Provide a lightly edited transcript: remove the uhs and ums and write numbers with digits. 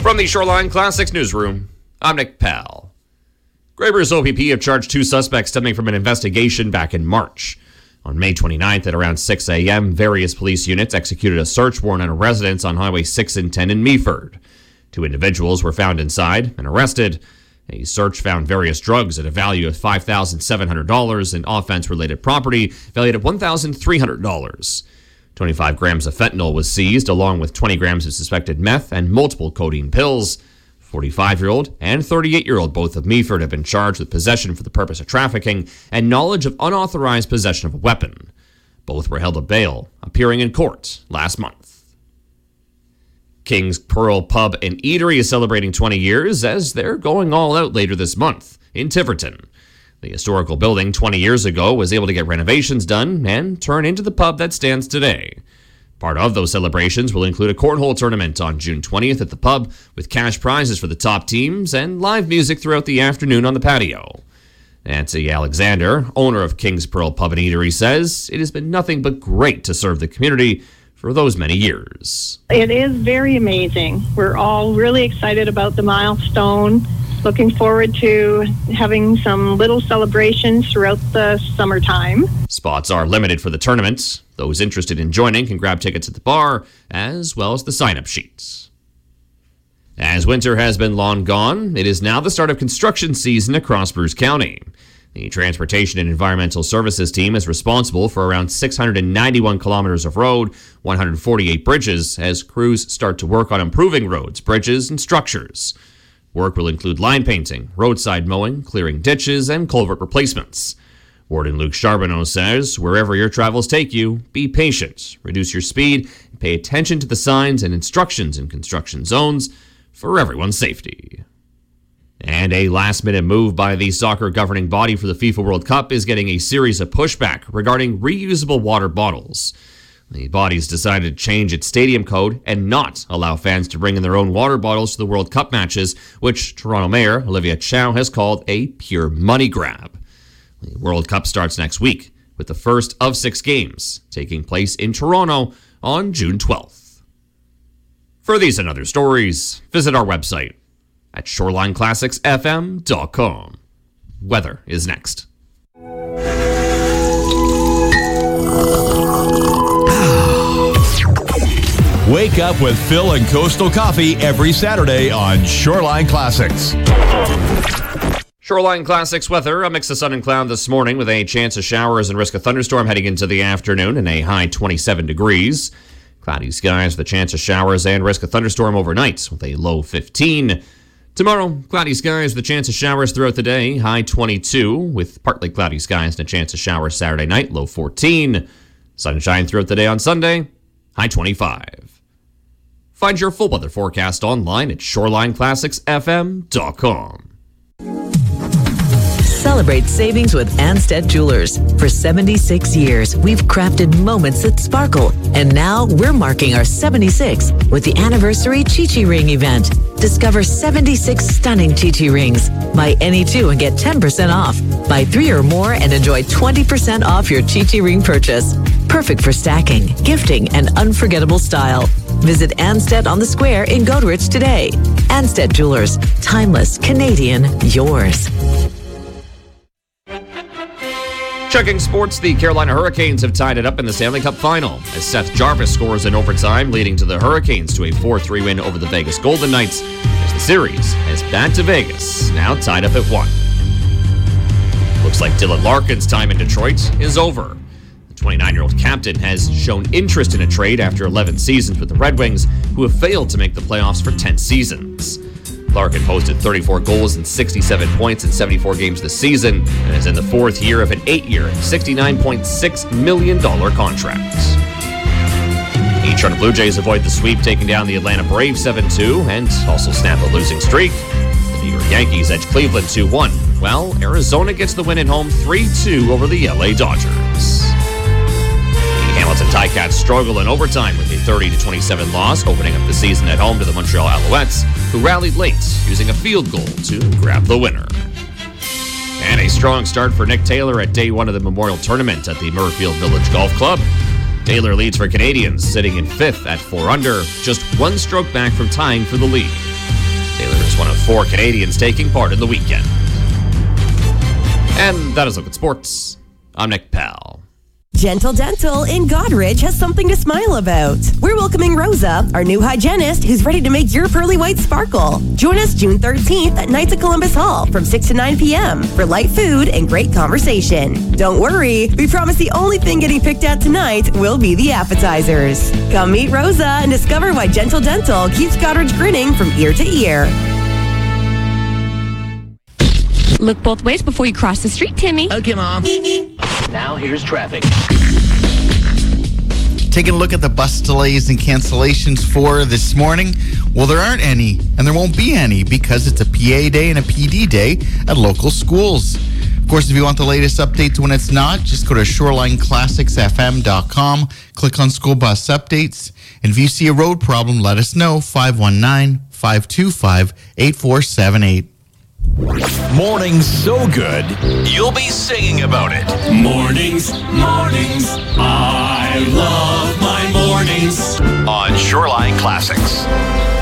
From the Shoreline Classics newsroom, I'm Nick Pal. Graber's OPP have charged 2 suspects stemming from an investigation back in March. On May 29th at around 6 a.m., various police units executed a search warrant on a residence on Highway 6 and 10 in Meaford. 2 individuals were found inside and arrested. A search found various drugs at a value of $5,700 and offense-related property valued at $1,300. 25 grams of fentanyl was seized, along with 20 grams of suspected meth and multiple codeine pills. 45-year-old and 38-year-old, both of Meaford, have been charged with possession for the purpose of trafficking and knowledge of unauthorized possession of a weapon. Both were held on bail, appearing in court last month. King's Pearl Pub and Eatery is celebrating 20 years as they're going all out later this month in Tiverton. The historical building 20 years ago was able to get renovations done and turn into the pub that stands today. Part of those celebrations will include a cornhole tournament on June 20th at the pub with cash prizes for the top teams and live music throughout the afternoon on the patio. Nancy Alexander, owner of King's Pearl Pub and Eatery, says it has been nothing but great to serve the community for those many years. It is very amazing. We're all really excited about the milestone. Looking forward to having some little celebrations throughout the summertime. Spots are limited for the tournament. Those interested in joining can grab tickets at the bar, as well as the sign-up sheets. As winter has been long gone, it is now the start of construction season across Bruce County. The Transportation and Environmental Services team is responsible for around 691 kilometers of road, 148 bridges, as crews start to work on improving roads, bridges, and structures. Work will include line painting, roadside mowing, clearing ditches, and culvert replacements. Warden Luke Charbonneau says, wherever your travels take you, be patient, reduce your speed, and pay attention to the signs and instructions in construction zones for everyone's safety. And a last-minute move by the soccer governing body for the FIFA World Cup is getting a series of pushback regarding reusable water bottles. The body's decided to change its stadium code and not allow fans to bring in their own water bottles to the World Cup matches, which Toronto Mayor Olivia Chow has called a pure money grab. The World Cup starts next week, with the first of 6 games taking place in Toronto on June 12th. For these and other stories, visit our website at shorelineclassicsfm.com. Weather is next. Wake up with Phil and Coastal Coffee every Saturday on Shoreline Classics. Shoreline Classics weather, a mix of sun and cloud this morning with a chance of showers and risk of thunderstorm heading into the afternoon and a high 27 degrees. Cloudy skies with a chance of showers and risk of thunderstorm overnight with a low 15. Tomorrow, cloudy skies with a chance of showers throughout the day, high 22, with partly cloudy skies and a chance of showers Saturday night, low 14. Sunshine throughout the day on Sunday, high 25. Find your full weather forecast online at shorelineclassicsfm.com. Celebrate savings with Anstead Jewelers. For 76 years, we've crafted moments that sparkle. And now we're marking our 76th with the anniversary Chi-Chi Ring event. Discover 76 stunning Chi-Chi rings. Buy any 2 and get 10% off. Buy 3 or more and enjoy 20% off your Chi-Chi ring purchase. Perfect for stacking, gifting, and unforgettable style. Visit Anstead on the Square in Goderich today. Anstead Jewelers. Timeless, Canadian, yours. Checking sports, the Carolina Hurricanes have tied it up in the Stanley Cup Final as Seth Jarvis scores in overtime, leading to the Hurricanes to a 4-3 win over the Vegas Golden Knights as the series heads back to Vegas, now tied up at 1. Looks like Dylan Larkin's time in Detroit is over. The 29-year-old captain has shown interest in a trade after 11 seasons with the Red Wings, who have failed to make the playoffs for 10 seasons. Larkin posted 34 goals and 67 points in 74 games this season and is in the 4th year of an 8-year, $69.6 million contract. The Toronto Blue Jays avoid the sweep, taking down the Atlanta Braves 7-2 and also snap a losing streak. The New York Yankees edge Cleveland 2-1, while Arizona gets the win at home 3-2 over the LA Dodgers. Hamilton Ticats struggle in overtime with a 30-27 loss, opening up the season at home to the Montreal Alouettes, who rallied late, using a field goal to grab the winner. And a strong start for Nick Taylor at day 1 of the Memorial Tournament at the Murrayfield Village Golf Club. Taylor leads for Canadians, sitting in 5th at 4 under, just 1 stroke back from tying for the lead. one of 4 Canadians taking part in the weekend. And that is Look at Sports. I'm Nick Powell. Gentle Dental in Godrich has something to smile about. We're welcoming Rosa, our new hygienist, who's ready to make your pearly white sparkle. Join us June 13th at Knights of Columbus Hall from 6 to 9 p.m. for light food and great conversation. Don't worry, we promise the only thing getting picked at tonight will be the appetizers. Come meet Rosa and discover why Gentle Dental keeps Godrich grinning from ear to ear. Look both ways before you cross the street, Timmy. Okay, Mom. Now here's traffic. Taking a look at the bus delays and cancellations for this morning. Well, there aren't any, and there won't be any because it's a PA day and a PD day at local schools. Of course, if you want the latest updates when it's not, just go to ShorelineClassicsFM.com, click on school bus updates, and if you see a road problem, let us know, 519-525-8478. Mornings so good, you'll be singing about it. Mornings, I love my mornings. On Shoreline Classics.